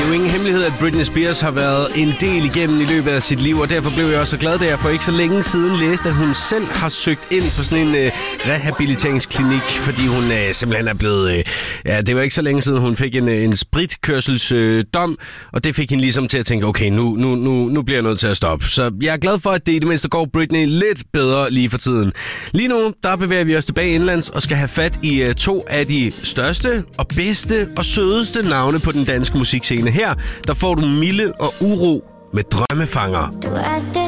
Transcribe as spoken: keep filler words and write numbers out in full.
jo ingen hemmelighed, at Britney Spears har været en del igennem i løbet af sit liv, og derfor blev jeg også så glad, da jeg for ikke så længe siden læste, at hun selv har søgt ind på sådan en øh, rehabiliteringsklinik, fordi hun øh, simpelthen er blevet... Øh, ja, det var ikke så længe siden, hun fik en, øh, en spritkørselsdom, øh, og det fik hende ligesom til at tænke, okay, nu, nu, nu, nu bliver jeg nødt til at stoppe. Så jeg er glad for, at det i det mindste går Britney lidt bedre lige for tiden. Lige nu, der bevæger vi os tilbage indlands og skal have fat i øh, to af de største og bedste og sødeste navne på den danske musikscene. Her, der får du Mille og Uro med Drømmefanger. Du er det